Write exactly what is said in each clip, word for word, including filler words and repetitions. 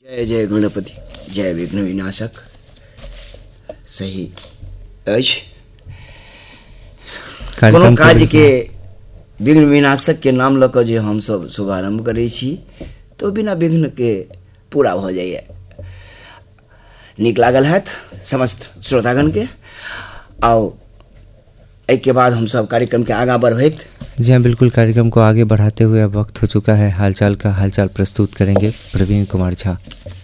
जय जय गणपति, जय विघ्न विनाशक। सही अछि कोनो काज के विघ्न विनाशक के नाम लऽ कऽ जे हमसब शुभारंभ करै छी तो बिना विघ्न के पूरा भऽ जाइए। नीक लागल हैत समस्त श्रोतागण के। आओ एक के बाद हम सब कार्यक्रम के आगा बढ़ैत। जी हाँ, बिल्कुल। कार्यक्रम को आगे बढ़ाते हुए अब वक्त हो चुका है हालचाल का। हालचाल प्रस्तुत करेंगे प्रवीण कुमार झा।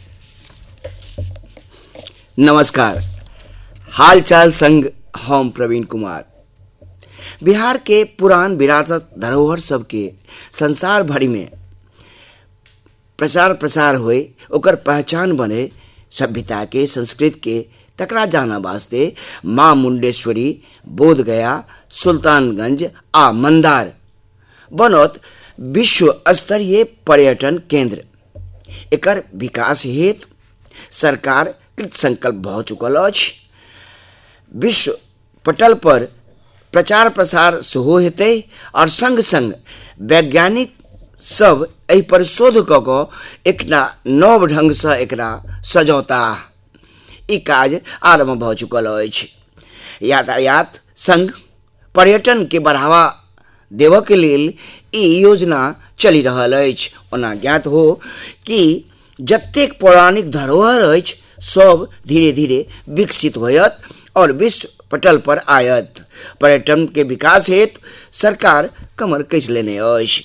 नमस्कार, हालचाल संग हम प्रवीण कुमार। बिहार के पुरान विरासत धरोहर सबके संसार भरि में प्रचार प्रसार होए, ओकर पहचान बने, सभ्यता के संस्कृति के तकरा जाना वास्ते माँ मुंडेश्वरी, बोधगया, सुल्तानगंज आ मंदार बनत विश्व स्तरीय पर्यटन केंद्र। एकर विकास हेतु सरकार कृत संकल्प भऽ चुकल अछि। विश्व पटल पर प्रचार प्रसार सेहो हेतै और संग संग वैज्ञानिक सब एहि पर शोध कऽ कऽ एकटा नव ढंग से एकरा सजौता। ई काज आरंभ भऽ चुकल अछि। यातायात संग पर्यटन के बढ़ावा देबऽ के लेल ई योजना चलि रहल अछि। ओना ज्ञात हो कि जतेक पौराणिक धरोहर अछि सब धीरे धीरे विकसित होयत और विश्व पटल पर आयत। पर्यटन के विकास हेतु सरकार कमर कसि लेने अछि।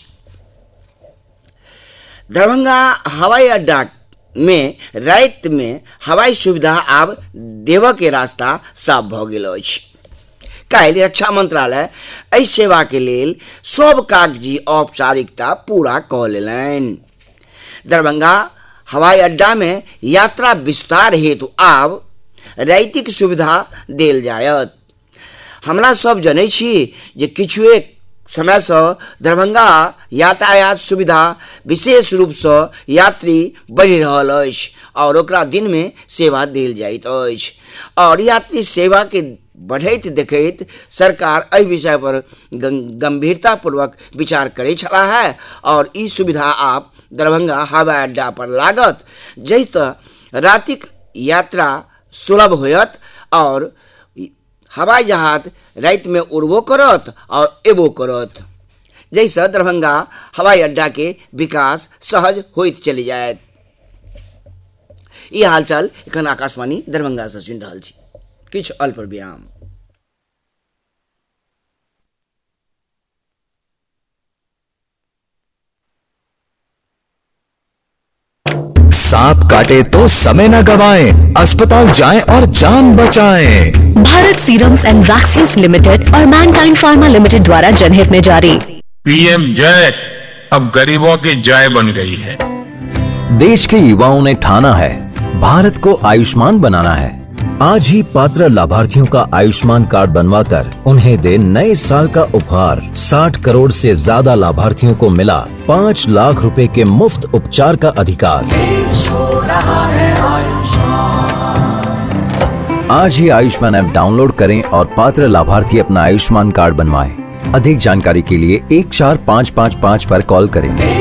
दरभंगा हवाई अड्डा में रात में हवाई सुविधा आब देव के रास्ता साफ भऽ गेल अछि। काल्हि रक्षा मंत्रालय एहि सेवा के लेल सब कागजी औपचारिकता पूरा कऽ लेलनि। दरभंगा हवाई अड्डा में यात्रा विस्तार हेतु आब रातिक सुविधा देल जायत। हमरा सब जनै छी जे किछुए समय से दरभंगा यातायात सुविधा विशेष रूप से यात्री बढ़ि रहल अछि और ओकरा दिन में सेवा देल जाइत अछि और यात्री सेवा के बढ़ैत देखैत सरकार एहि विषय पर गंभीरता पूर्वक विचार करै छलाह है और ई सुविधा आब दरभंगा हवाई अड्डा पर लागत, जाहिसँ रातिक यात्रा सुलभ होयत और हवाई जहाज रात में उड़बो करत और एबो करत, जैसे दरभंगा हवाई अड्डा के विकास सहज होइत चली जायत। ई हालचाल एखन आकाशवाणी दरभंगा से सुनि रहल छी। किछु अल्प विराम। सांप काटे तो समय न गवाएं, अस्पताल जाएं और जान बचाएं। Bharat serums and vaccines limited और मैनकाइंड फार्मा लिमिटेड द्वारा जनहित में जारी। पीएम जय अब गरीबों की जय बन गई है। देश के युवाओं ने ठाना है भारत को आयुष्मान बनाना है। आज ही पात्र लाभार्थियों का आयुष्मान कार्ड बनवाकर उन्हें दे नए साल का उपहार। साठ करोड़ से ज्यादा लाभार्थियों को मिला पाँच लाख रुपए के मुफ्त उपचार का अधिकार। आज ही आयुष्मान ऐप डाउनलोड करें और पात्र लाभार्थी अपना आयुष्मान कार्ड बनवाएं। अधिक जानकारी के लिए एक चार पाँच पाँच पाँच पर कॉल करें।